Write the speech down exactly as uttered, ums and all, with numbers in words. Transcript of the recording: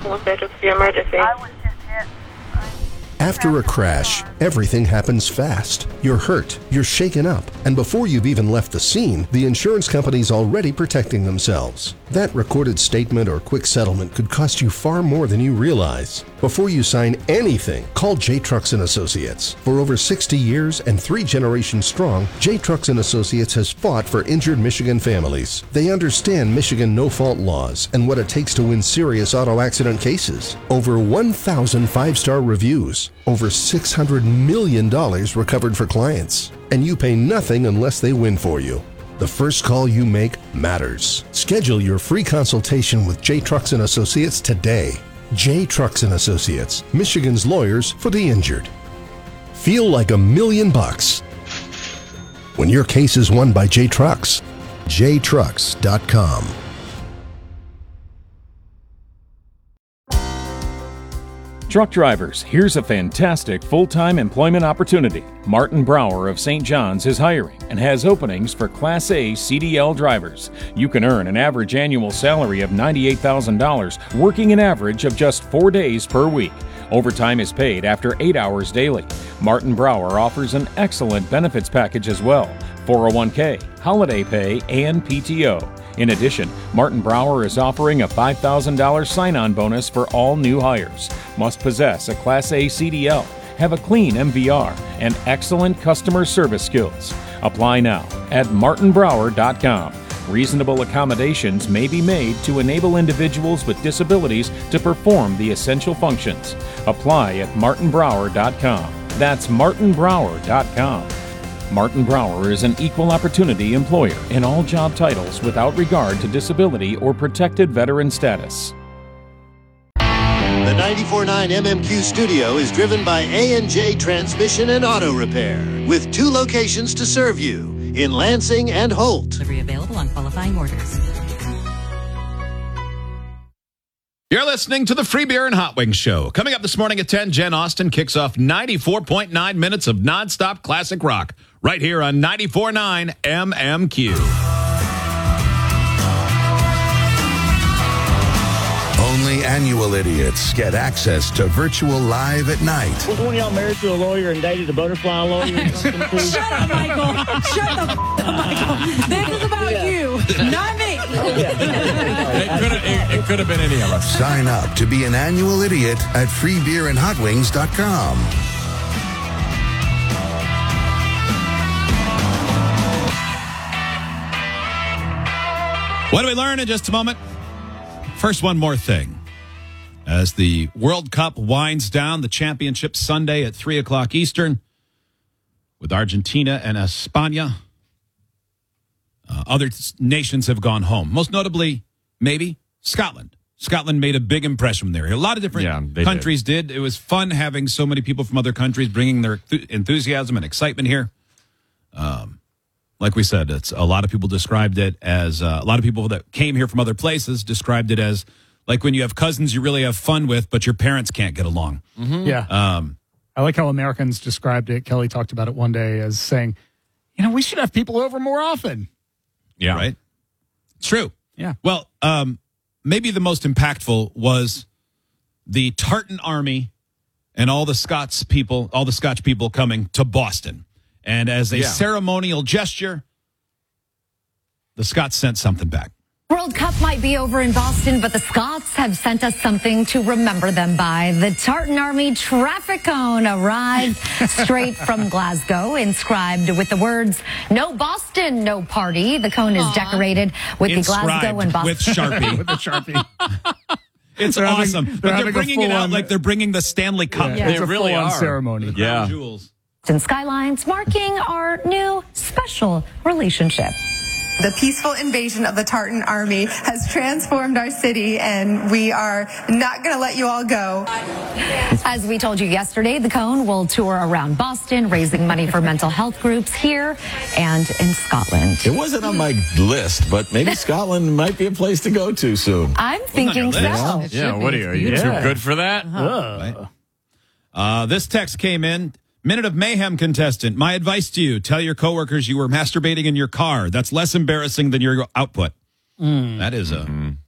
Was that just the emergency? I was just hit. After a crash, everything happens fast. You're hurt, you're shaken up, and before you've even left the scene, the insurance company's already protecting themselves. That recorded statement or quick settlement could cost you far more than you realize. Before you sign anything, call J. Trucks and Associates. For over sixty years and three generations strong, J. Trucks and Associates has fought for injured Michigan families. They understand Michigan no-fault laws and what it takes to win serious auto accident cases. Over one thousand five-star reviews. Over six hundred million dollars recovered for clients. And you pay nothing unless they win for you. The first call you make matters. Schedule your free consultation with J. Trucks and Associates today. J. Trucks and Associates, Michigan's lawyers for the injured. Feel like a million bucks when your case is won by J. Trucks. J trucks dot com. Truck drivers, here's a fantastic full-time employment opportunity. Martin Brower of Saint John's is hiring and has openings for Class A C D L drivers. You can earn an average annual salary of ninety-eight thousand dollars, working an average of just four days per week. Overtime is paid after eight hours daily. Martin Brower offers an excellent benefits package as well: four oh one k, holiday pay, and P T O. In addition, Martin Brower is offering a five thousand dollars sign-on bonus for all new hires. Must possess a Class A C D L, have a clean M V R, and excellent customer service skills. Apply now at martin brower dot com. Reasonable accommodations may be made to enable individuals with disabilities to perform the essential functions. Apply at martin brower dot com. That's martin brower dot com. Martin Brower is an equal opportunity employer in all job titles without regard to disability or protected veteran status. The ninety-four point nine M M Q studio is driven by A and J Transmission and Auto Repair, with two locations to serve you, in Lansing and Holt. Delivery available on qualifying orders. You're listening to the Free Beer and Hot Wings Show. Coming up this morning at ten, Jen Austen kicks off ninety-four point nine minutes of nonstop classic rock right here on ninety-four point nine M M Q. Only annual idiots get access to Virtual Live at Night. Was one of y'all married to a lawyer and dated a butterfly lawyer or something, please? Shut up, Michael. Shut the f- up, Michael. This is about yeah. you, not me. It could have it, it could have been any of us. Sign up to be an annual idiot at free beer and hot wings dot com. What do we learn in just a moment? First, one more thing. As the World Cup winds down, the championship Sunday at three o'clock Eastern with Argentina and España. Uh, other nations have gone home. Most notably, maybe, Scotland. Scotland made a big impression there. A lot of different yeah, countries did. did. It was fun having so many people from other countries bringing their th- enthusiasm and excitement here. Um, like we said, it's a lot of people described it as, uh, a lot of people that came here from other places described it as like when you have cousins you really have fun with, but your parents can't get along. Mm-hmm. Yeah. Um, I like how Americans described it. Kelly talked about it one day as saying, you know, we should have people over more often. Yeah. Right? It's true. Yeah. Well, um, maybe the most impactful was the Tartan Army and all the Scots people, all the Scotch people coming to Boston. And as a yeah. ceremonial gesture, the Scots sent something back. World Cup might be over in Boston, but the Scots have sent us something to remember them by. The Tartan Army traffic cone arrived straight from Glasgow, inscribed with the words, "No Boston, no party." The cone is Aww. decorated with inscribed the Glasgow and Boston. with Sharpie. with the Sharpie. It's they're awesome. Having, but they're, they're bringing it out on, like they're bringing the Stanley Cup. Yeah, it's they a really full-on are. ceremony. Yeah. Jewels. And skylines marking our new special relationship. The peaceful invasion of the Tartan Army has transformed our city, and we are not going to let you all go. As we told you yesterday, the cone will tour around Boston, raising money for mental health groups here and in Scotland. It wasn't on my list, but maybe Scotland might be a place to go to soon. I'm thinking so. Yeah, yeah what are you? Are you yeah. too good for that? Uh-huh. Right. Uh, this text came in. Minute of Mayhem contestant. My advice to you, tell your coworkers you were masturbating in your car. That's less embarrassing than your output. Mm. That is a mm-hmm.